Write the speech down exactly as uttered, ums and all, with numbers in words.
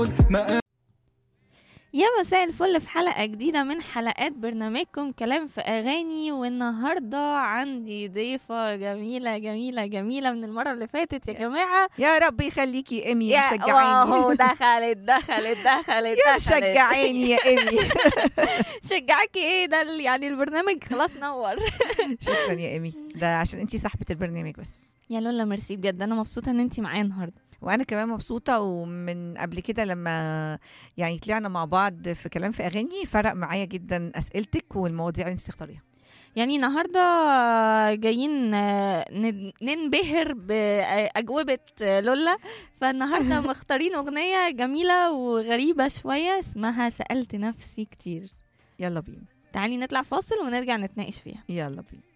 يا مساء الفل في حلقة جديدة من حلقات برنامجكم كلام في أغاني. والنهاردة عندي ضيفة جميلة جميلة جميلة من المرة اللي فاتت يا جماعة. يا رب يخليكي يا إيمي، يا مشجعاني. واو، دخلت دخلت دخلت يا دخلت مشجعاني يا إيمي. شجعكي ايه ده ال- يعني البرنامج خلاص نور. شكرا يا إيمي، ده عشان انتي صاحبة البرنامج بس. يا لولا ميرسي بجد، أنا مبسوطة إن انتي معايا النهاردة. وانا كمان مبسوطه، ومن قبل كده لما يعني طلعنا مع بعض في كلام في اغاني فرق معايا جدا اسئلتك والمواضيع اللي انت بتختاريها. يعني النهاردة جايين آه، ن- ننبهر بأجوبة آه، لولا. فالنهاردة مختارين أغنية جميلة وغريبة شوية اسمها سألت نفسي كتير. يلا بينا. تعالي نطلع فاصل ونرجع نتناقش فيها. يلا بينا.